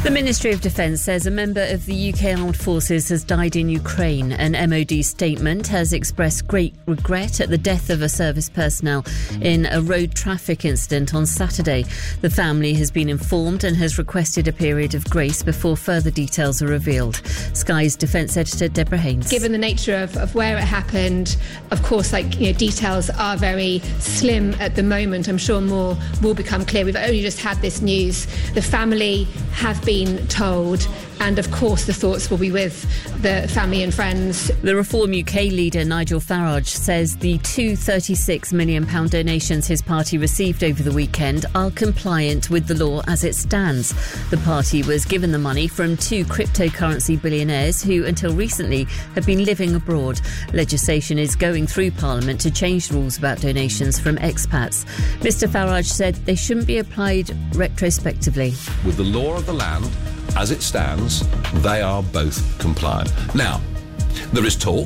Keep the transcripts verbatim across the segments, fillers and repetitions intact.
The Ministry of Defence says a member of the U K Armed Forces has died in Ukraine. An M O D statement has expressed great regret at the death of a service personnel in a road traffic incident on Saturday. The family has been informed and has requested a period of grace before further details are revealed. Sky's Defence Editor Deborah Haynes. Given the nature of, of where it happened, of course, like you know, details are very slim at the moment. I'm sure more will become clear. We've only just had this news. The family have been been told, and of course the thoughts will be with the family and friends. The Reform U K leader Nigel Farage says the two hundred thirty-six million pounds donations his party received over the weekend are compliant with the law as it stands. The party was given the money from two cryptocurrency billionaires who until recently have been living abroad. Legislation is going through Parliament to change the rules about donations from expats. Mr Farage said they shouldn't be applied retrospectively. With the law of the land as it stands, they are both compliant. Now, there is talk,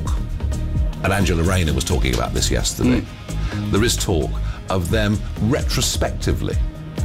and Angela Rayner was talking about this yesterday, mm. there is talk of them retrospectively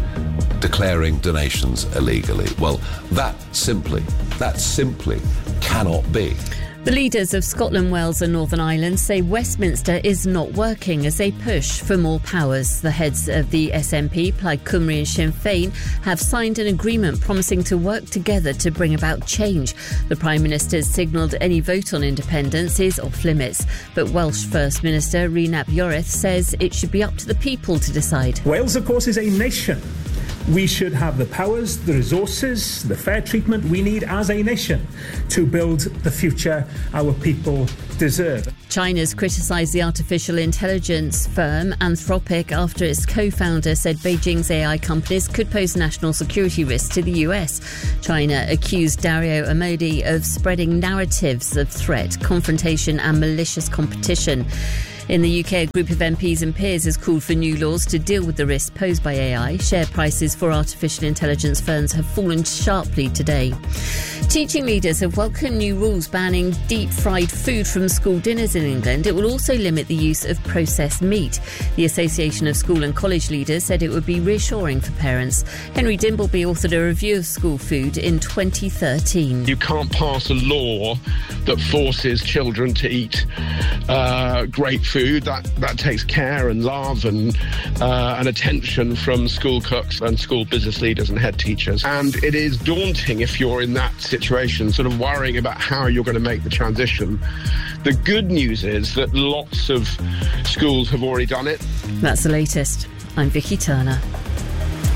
declaring donations illegally. Well, that simply, that simply cannot be. The leaders of Scotland, Wales and Northern Ireland say Westminster is not working as they push for more powers. The heads of the S N P, Plaid Cymru and Sinn Féin, have signed an agreement promising to work together to bring about change. The Prime Minister has signalled any vote on independence is off limits. But Welsh First Minister Rhys Iorwerth says it should be up to the people to decide. Wales, of course, is a nation. We should have the powers, the resources, the fair treatment we need as a nation to build the future our people deserve. China's criticised the artificial intelligence firm Anthropic after its co-founder said Beijing's A I companies could pose national security risks to the U S. China accused Dario Amodi of spreading narratives of threat, confrontation and malicious competition. In the U K, a group of M Ps and peers has called for new laws to deal with the risks posed by A I. Share prices for artificial intelligence firms have fallen sharply today. Teaching leaders have welcomed new rules banning deep-fried food from school dinners in England. It will also limit the use of processed meat. The Association of School and College Leaders said it would be reassuring for parents. Henry Dimbleby authored a review of school food in twenty thirteen. You can't pass a law that forces children to eat uh, great food. That, that takes care and love and, uh, and attention from school cooks and school business leaders and head teachers. And it is daunting if you're in that situation, sort of worrying about how you're going to make the transition. The good news is that lots of schools have already done it. That's the latest. I'm Vicky Turner.